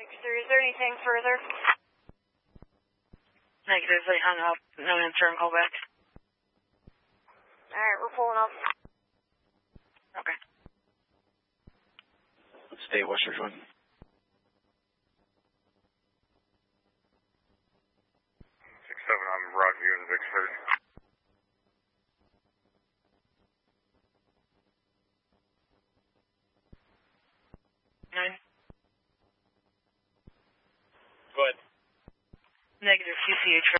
6-3, is there anything further? Negative, they hung up. No answer and call back. Alright, we're pulling up. Okay. State West Ridgewood. 6-7, I'm Roger in Vicksburg. Go ahead. Negative, CCH